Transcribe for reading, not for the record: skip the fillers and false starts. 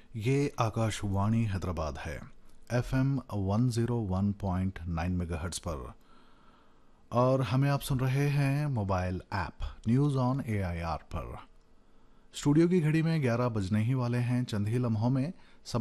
ये आकाशवाणी हैदराबाद है। FM 101.9 megahertz पर और हमें आप सुन रहे हैं mobile app news on AIR पर। स्टूडियो की घड़ी में 11 बजने ही वाले हैं। चंद ही लम्हों में